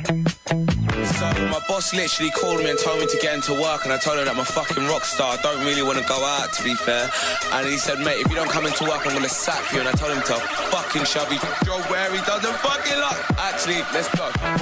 So my boss literally called me and told me to get into work, and I told him that I'm a fucking rock star, I don't really want to go out, to be fair. And he said, mate, if you don't come into work, I'm going to sack you. And I told him to fucking shove his job where he doesn't fucking like. Actually, let's go.